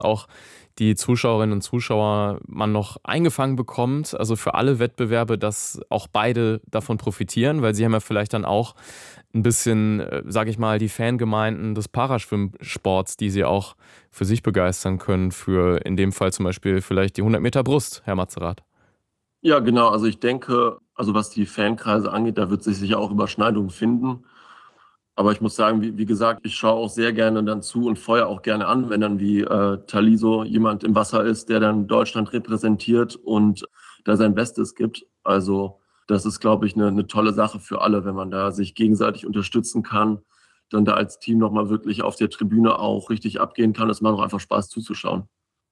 auch die Zuschauerinnen und Zuschauer man noch eingefangen bekommt, also für alle Wettbewerbe, dass auch beide davon profitieren, weil sie haben ja vielleicht dann auch ein bisschen, sage ich mal, die Fangemeinden des Paraschwimmsports, die sie auch für sich begeistern können, für in dem Fall zum Beispiel vielleicht die 100 Meter Brust, Herr Matzerath. Ja, genau. Also ich denke, also was die Fankreise angeht, da wird sich sicher auch Überschneidungen finden. Aber ich muss sagen, wie gesagt, ich schaue auch sehr gerne dann zu und feuere auch gerne an, wenn dann wie Taliso jemand im Wasser ist, der dann Deutschland repräsentiert und da sein Bestes gibt. Also das ist, glaube ich, eine tolle Sache für alle, wenn man da sich gegenseitig unterstützen kann, dann da als Team nochmal wirklich auf der Tribüne auch richtig abgehen kann. Es macht auch einfach Spaß zuzuschauen.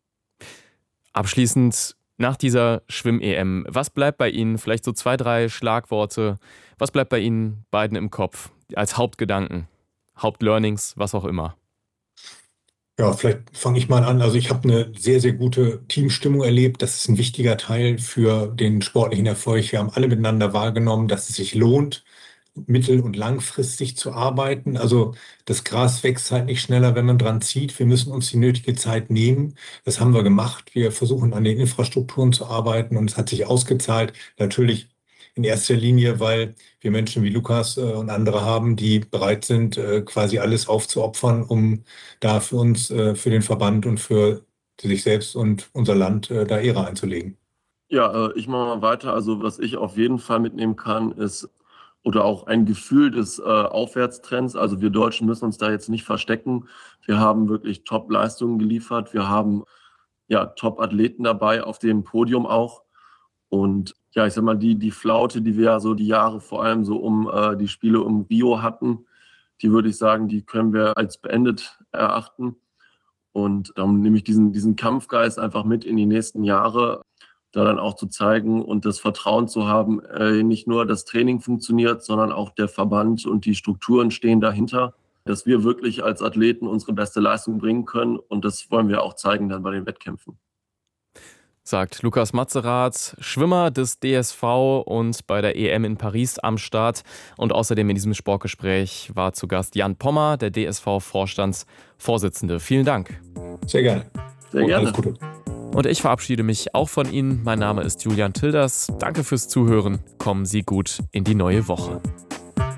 Abschließend nach dieser Schwimm-EM, was bleibt bei Ihnen, vielleicht so 2, 3 Schlagworte, was bleibt bei Ihnen beiden im Kopf als Hauptgedanken, Hauptlearnings, was auch immer? Ja, vielleicht fange ich mal an. Also ich habe eine sehr, sehr gute Teamstimmung erlebt. Das ist ein wichtiger Teil für den sportlichen Erfolg. Wir haben alle miteinander wahrgenommen, dass es sich lohnt, mittel- und langfristig zu arbeiten. Also das Gras wächst halt nicht schneller, wenn man dran zieht. Wir müssen uns die nötige Zeit nehmen. Das haben wir gemacht. Wir versuchen an den Infrastrukturen zu arbeiten und es hat sich ausgezahlt. Natürlich in erster Linie, weil wir Menschen wie Lukas und andere haben, die bereit sind, quasi alles aufzuopfern, um da für uns, für den Verband und für sich selbst und unser Land da Ehre einzulegen. Ja, ich mache mal weiter. Also was ich auf jeden Fall mitnehmen kann, ist oder auch ein Gefühl des Aufwärtstrends. Also wir Deutschen müssen uns da jetzt nicht verstecken. Wir haben wirklich Top-Leistungen geliefert. Wir haben ja Top-Athleten dabei auf dem Podium auch. Und ja, ich sag mal, die Flaute, die wir ja so die Jahre vor allem so um die Spiele um Rio hatten, die würde ich sagen, die können wir als beendet erachten. Und darum nehme ich diesen Kampfgeist einfach mit in die nächsten Jahre, da dann auch zu zeigen und das Vertrauen zu haben, nicht nur das Training funktioniert, sondern auch der Verband und die Strukturen stehen dahinter, dass wir wirklich als Athleten unsere beste Leistung bringen können. Und das wollen wir auch zeigen dann bei den Wettkämpfen. Sagt Lukas Matzerath, Schwimmer des DSV und bei der EM in Paris am Start. Und außerdem in diesem Sportgespräch war zu Gast Jan Pommer, der DSV-Vorstandsvorsitzende. Vielen Dank. Sehr gerne. Sehr Und alles gerne. Gute. Und ich verabschiede mich auch von Ihnen. Mein Name ist Julian Tilders. Danke fürs Zuhören. Kommen Sie gut in die neue Woche.